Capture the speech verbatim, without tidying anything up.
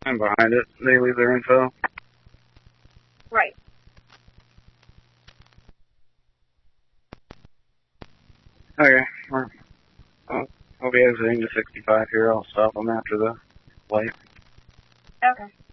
I'm behind it. They leave their info. Right. Okay. Well, I'll, I'll be exiting to sixty-five here. I'll stop them after the light. Okay.